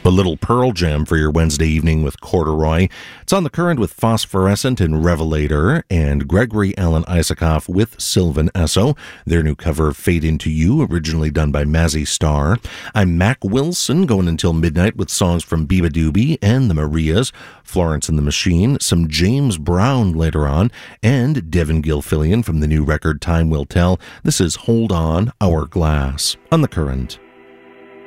A little Pearl Jam for your Wednesday evening with Corduroy. It's on the current with Phosphorescent and Revelator, and Gregory Alan Isakov with Sylvan Esso, their new cover of Fade Into You, originally done by Mazzy Star. I'm Mac Wilson, going until midnight with songs from Biba Doobie and the Marias, Florence and the Machine, some James Brown later on, and Devin Gilfillian from the new record Time Will Tell. This is Hold On, Hourglass, on the current.